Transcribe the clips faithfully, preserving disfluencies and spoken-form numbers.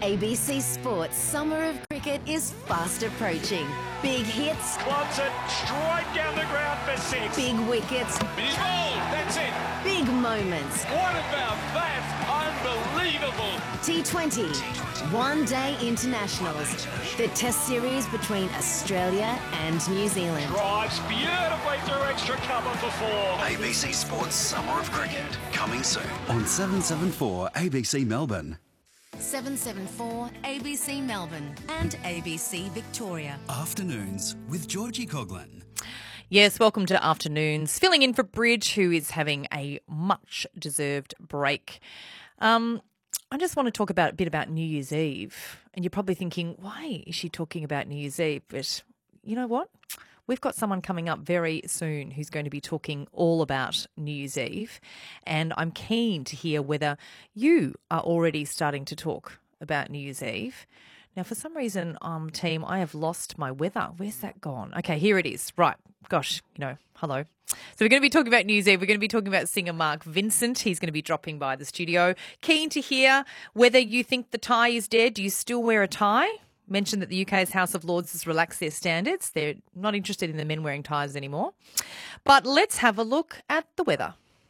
A B C Sports Summer of Cricket is fast approaching. Big hits. Clubs it straight down the ground for six. Big wickets. He's bowled. That's it. Big moments. What about that? Unbelievable. T twenty. One Day Internationals. The Test series between Australia and New Zealand. Drives beautifully through extra cover for four. A B C Sports Summer of Cricket, coming soon on seven seven four A B C Melbourne. seven seven four A B C Melbourne and A B C Victoria. Afternoons with Georgie Coughlin. Yes, welcome to Afternoons. Filling in for Bridge, who is having a much-deserved break. Um, I just want to talk about a bit about New Year's Eve. And you're probably thinking, why is she talking about New Year's Eve? But you know what? We've got someone coming up very soon who's going to be talking all about New Year's Eve. And I'm keen to hear whether you are already starting to talk about New Year's Eve. Now, for some reason, um, team, I have lost my weather. Where's that gone? Okay, here it is. Right. Gosh, you know, hello. So we're going to be talking about New Year's Eve. We're going to be talking about singer Mark Vincent. He's going to be dropping by the studio. Keen to hear whether you think the tie is dead. Do you still wear a tie? Mentioned that the U K's House of Lords has relaxed their standards. They're not interested in the men wearing ties anymore. But let's have a look at the weather.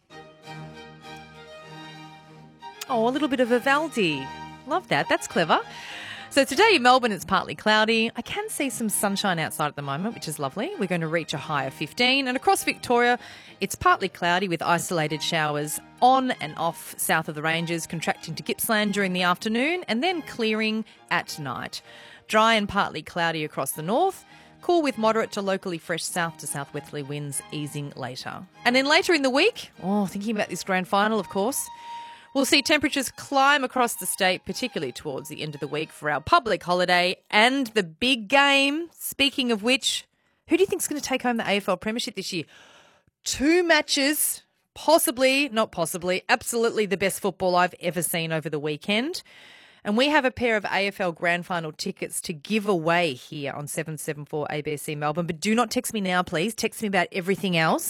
Oh, a little bit of Vivaldi. Love that. That's clever. So today in Melbourne, it's partly cloudy. I can see some sunshine outside at the moment, which is lovely. We're going to reach a high of fifteen. And across Victoria, it's partly cloudy with isolated showers on and off south of the ranges, contracting to Gippsland during the afternoon and then clearing at night. Dry and partly cloudy across the north. Cool with moderate to locally fresh south to southwesterly winds easing later. And then later in the week, oh, thinking about this grand final, of course, we'll see temperatures climb across the state, particularly towards the end of the week for our public holiday and the big game. Speaking of which, who do you think is going to take home the A F L Premiership this year? Two matches, possibly, not possibly, absolutely the best football I've ever seen over the weekend. And we have a pair of A F L Grand Final tickets to give away here on seven seven four A B C Melbourne. But do not text me now, please. Text me about everything else.